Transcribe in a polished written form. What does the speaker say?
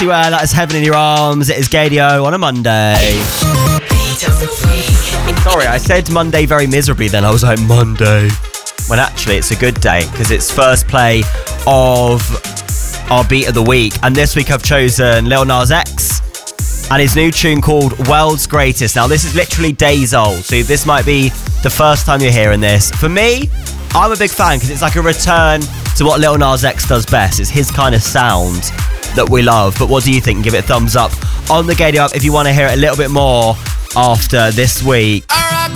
That is Heaven in Your Arms. It is Gadio on a Monday. Sorry, I said Monday very miserably then. I was like, Monday. When actually it's a good day because it's first play of our beat of the week. And this week I've chosen Lil Nas X and his new tune called World's Greatest. Now this is literally days old, so this might be the first time you're hearing this. For me, I'm a big fan because it's like a return to what Lil Nas X does best. It's his kind of sound that we love. But what do you think? Give it a thumbs up on the Gadio app if you want to hear it a little bit more after this week.